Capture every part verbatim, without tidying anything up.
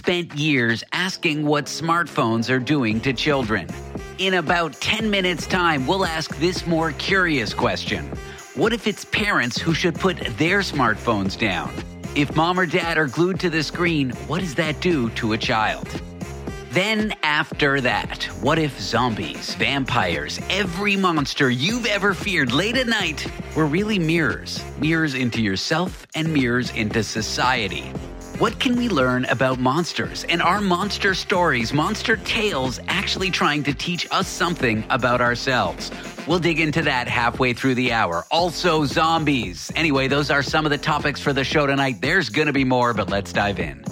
spent years asking what smartphones are doing to children. In about ten minutes' time, we'll ask this more curious question. What if it's parents who should put their smartphones down? If mom or dad are glued to the screen, what does that do to a child? Then after that, what if zombies, vampires, every monster you've ever feared late at night were really mirrors? Mirrors into yourself and mirrors into society. What can we learn about monsters? And are monster stories, monster tales actually trying to teach us something about ourselves? We'll dig into that halfway through the hour. Also, zombies. Anyway, those are some of the topics for the show tonight. There's going to be more, but let's dive in.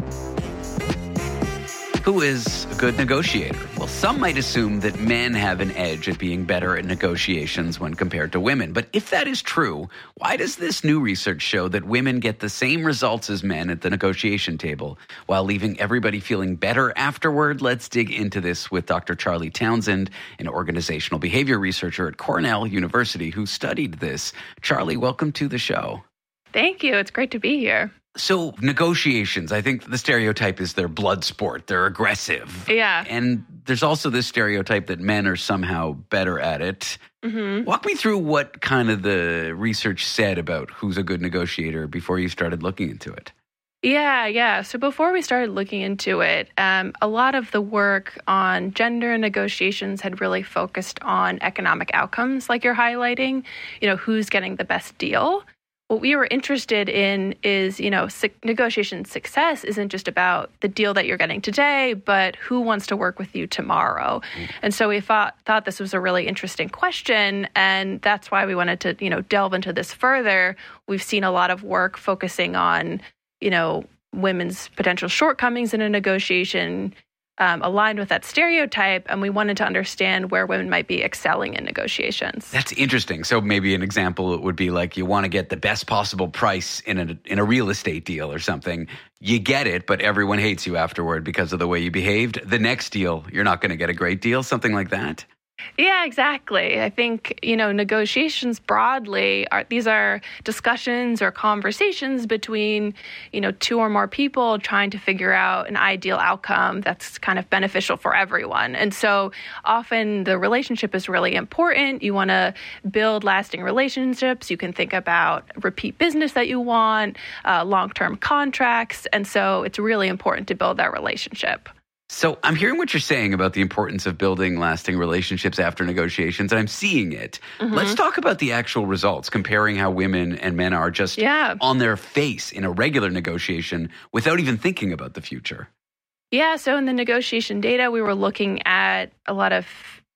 Who is a good negotiator? Well, some might assume that men have an edge at being better at negotiations when compared to women. But if that is true, why does this new research show that women get the same results as men at the negotiation table while leaving everybody feeling better afterward? Let's dig into this with Doctor Charlie Townsend, an organizational behavior researcher at Cornell University who studied this. Charlie, welcome to the show. Thank you. It's great to be here. So negotiations, I think the stereotype is they're blood sport. They're aggressive. Yeah. And there's also this stereotype that men are somehow better at it. Mm-hmm. Walk me through what kind of the research said about who's a good negotiator before you started looking into it. Yeah, yeah. So before we started looking into it, um, a lot of the work on gender and negotiations had really focused on economic outcomes, like you're highlighting, you know, who's getting the best deal. What we were interested in is, you know, su- negotiation success isn't just about the deal that you're getting today, but who wants to work with you tomorrow. Mm. And so we thought, thought this was a really interesting question, and that's why we wanted to, you know, delve into this further. We've seen a lot of work focusing on, you know, women's potential shortcomings in a negotiation, Um, aligned with that stereotype, and we wanted to understand where women might be excelling in negotiations. That's interesting. So maybe an example would be like you want to get the best possible price in a in a real estate deal or something. You get it, but everyone hates you afterward because of the way you behaved. The next deal, you're not going to get a great deal, something like that. Yeah, exactly. I think, you know, negotiations broadly are, these are discussions or conversations between, you know, two or more people trying to figure out an ideal outcome that's kind of beneficial for everyone. And so often the relationship is really important. You want to build lasting relationships. You can think about repeat business that you want, uh, long-term contracts. And so it's really important to build that relationship. So I'm hearing what you're saying about the importance of building lasting relationships after negotiations, and I'm seeing it. Mm-hmm. Let's talk about the actual results, comparing how women and men are just yeah. on their face in a regular negotiation without even thinking about the future. Yeah, so in the negotiation data, we were looking at a lot of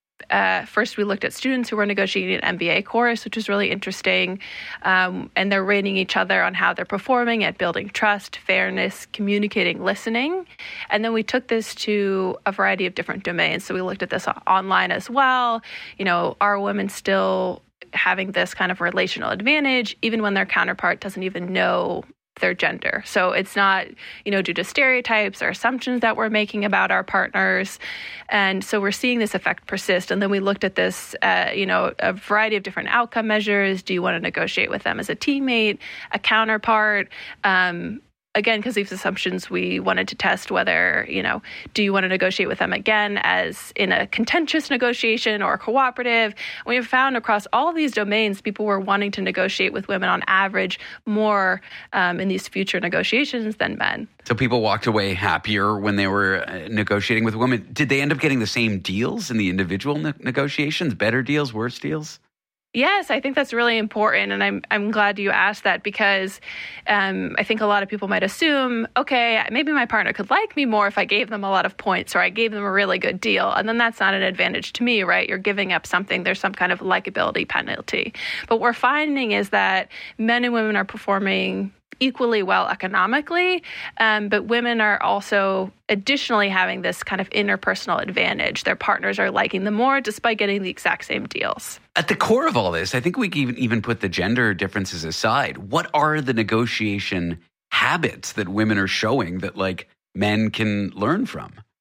Uh, first, we looked at students who were negotiating an M B A course, which was really interesting. Um, and they're rating each other on how they're performing at building trust, fairness, communicating, listening. And then we took this to a variety of different domains. So we looked at this online as well. You know, are women still having this kind of relational advantage, even when their counterpart doesn't even know their gender? So it's not, you know, due to stereotypes or assumptions that we're making about our partners. And so we're seeing this effect persist. And then we looked at this, uh, you know, a variety of different outcome measures. Do you want to negotiate with them as a teammate, a counterpart? Um, Again, because these assumptions, we wanted to test whether, you know, do you want to negotiate with them again as in a contentious negotiation or a cooperative? We have found across all of these domains, people were wanting to negotiate with women on average more um, in these future negotiations than men. So people walked away happier when they were uh, negotiating with women. Did they end up getting the same deals in the individual ne- negotiations? Better deals, worse deals? Yes, I think that's really important, and I'm I'm glad you asked that because um, I think a lot of people might assume, okay, maybe my partner could like me more if I gave them a lot of points or I gave them a really good deal, and then that's not an advantage to me, right? You're giving up something. There's some kind of likability penalty. But what we're finding is that men and women are performing equally well economically, um, but women are also additionally having this kind of interpersonal advantage. Their partners are liking them more despite getting the exact same deals. At the core of all this, I think we can even, even put the gender differences aside. What are the negotiation habits that women are showing that like men can learn from?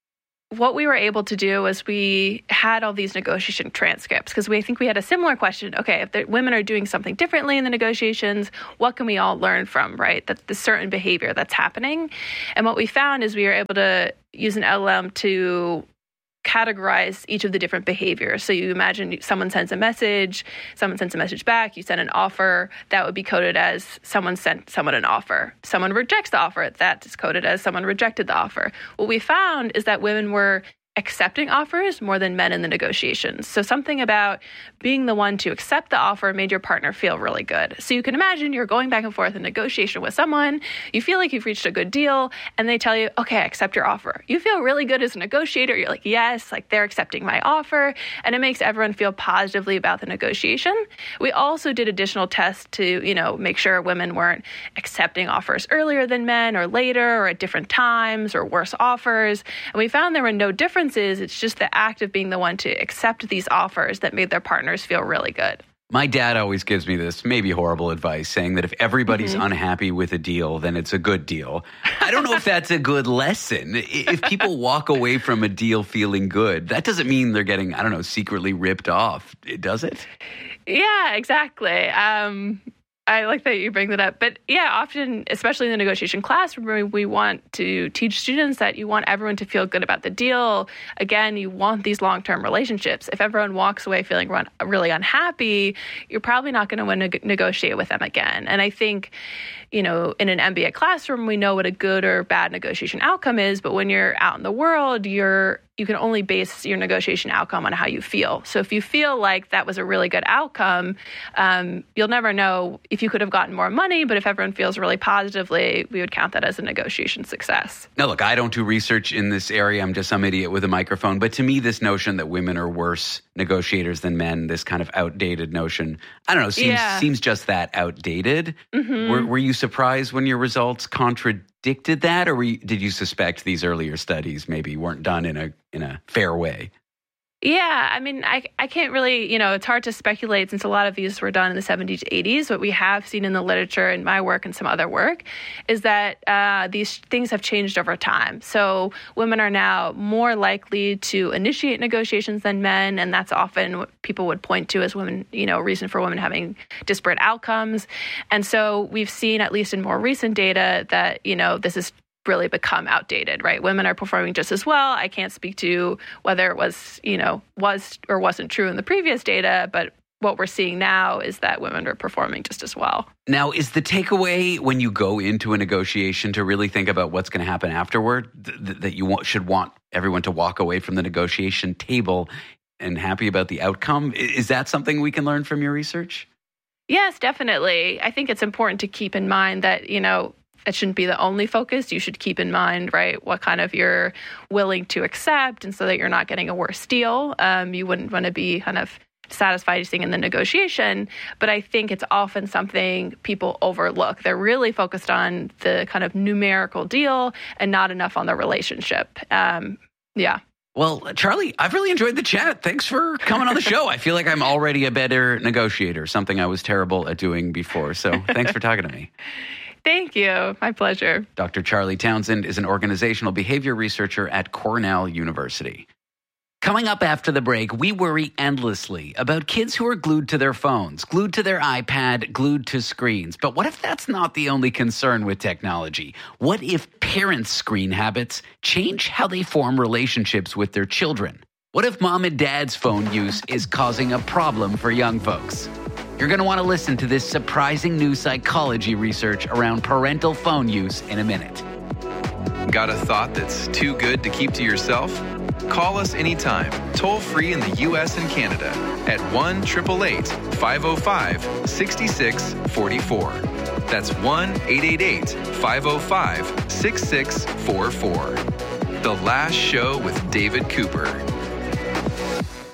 what we were able to do was we had all these negotiation transcripts because we think we had a similar question. Okay, if the women are doing something differently in the negotiations, what can we all learn from, right? That's the certain behavior that's happening. And what we found is we were able to use an L L M to categorize each of the different behaviors. So you imagine someone sends a message, someone sends a message back, you send an offer, that would be coded as someone sent someone an offer. Someone rejects the offer, that is coded as someone rejected the offer. What we found is that women were accepting offers more than men in the negotiations. So something about being the one to accept the offer made your partner feel really good. So you can imagine you're going back and forth in negotiation with someone, you feel like you've reached a good deal, and they tell you, okay, I accept your offer. You feel really good as a negotiator. You're like, yes, like they're accepting my offer, and it makes everyone feel positively about the negotiation. We also did additional tests to, you know, make sure women weren't accepting offers earlier than men or later or at different times or worse offers. And we found there were no differences. It's just the act of being the one to accept these offers that made their partners feel really good. My dad always gives me this maybe horrible advice, saying that if everybody's mm-hmm. unhappy with a deal, then it's a good deal. I don't know if that's a good lesson. If people walk away from a deal feeling good, that doesn't mean they're getting, I don't know, secretly ripped off, does it? Yeah, exactly. Um I like that you bring that up. But yeah, often, especially in the negotiation classroom, we want to teach students that you want everyone to feel good about the deal. Again, you want these long-term relationships. If everyone walks away feeling run, really unhappy, you're probably not going to want to negotiate with them again. And I think, you know, in an M B A classroom, we know what a good or bad negotiation outcome is. But when you're out in the world, you're you can only base your negotiation outcome on how you feel. So if you feel like that was a really good outcome, um, you'll never know if you could have gotten more money, but if everyone feels really positively, we would count that as a negotiation success. Now, look, I don't do research in this area. I'm just some idiot with a microphone. But to me, this notion that women are worse negotiators than men, this kind of outdated notion, I don't know, seems, yeah. seems just that outdated. Mm-hmm. Were, were you surprised when your results contradicted that, or were you, did you suspect these earlier studies maybe weren't done in a in a fair way? Yeah, I mean, I I can't really, you know, it's hard to speculate since a lot of these were done in the seventies, eighties. What we have seen in the literature in my work and some other work is that uh, these things have changed over time. So women are now more likely to initiate negotiations than men, and that's often what people would point to as women, you know, reason for women having disparate outcomes. And so we've seen, at least in more recent data, that, you know, this is really become outdated, right? Women are performing just as well. I can't speak to whether it was, you know, was or wasn't true in the previous data, but what we're seeing now is that women are performing just as well. Now, is the takeaway when you go into a negotiation to really think about what's going to happen afterward, th- that you want, should want everyone to walk away from the negotiation table and happy about the outcome? Is that something we can learn from your research? Yes, definitely. I think it's important to keep in mind that, you know, it shouldn't be the only focus. You should keep in mind, right, what kind of you're willing to accept, and so that you're not getting a worse deal. Um, you wouldn't want to be kind of satisfied staying in the negotiation. But I think it's often something people overlook. They're really focused on the kind of numerical deal and not enough on the relationship. Um, yeah. Well, Charlie, I've really enjoyed the chat. Thanks for coming on the show. I feel like I'm already a better negotiator, something I was terrible at doing before. So thanks for talking to me. Thank you. My pleasure. Doctor Charlie Townsend is an organizational behavior researcher at Cornell University. Coming up after the break, we worry endlessly about kids who are glued to their phones, glued to their iPad, glued to screens. But what if that's not the only concern with technology? What if parents' screen habits change how they form relationships with their children? What if mom and dad's phone use is causing a problem for young folks? You're going to want to listen to this surprising new psychology research around parental phone use in a minute. Got a thought that's too good to keep to yourself? Call us anytime, toll free in the U S and Canada at one eight eight eight, five oh five, six six four four. That's one eight eight eight, five oh five, six six four four. The Last Show with David Cooper.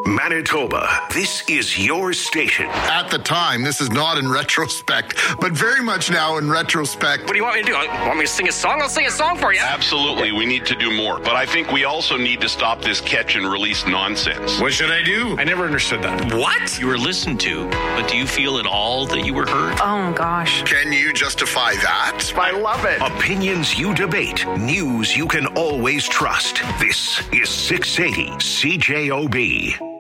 Manitoba, this is your station. At the time, this is not in retrospect, but very much now in retrospect. What do you want me to do? Want me to sing a song? I'll sing a song for you. Absolutely, we need to do more. But I think we also need to stop this catch and release nonsense. What should I do? I never understood that. What? You were listened to, but do you feel at all that you were heard? Oh, gosh. Can you justify that? I love it. Opinions you debate, news you can always trust. This is six eighty C J O B.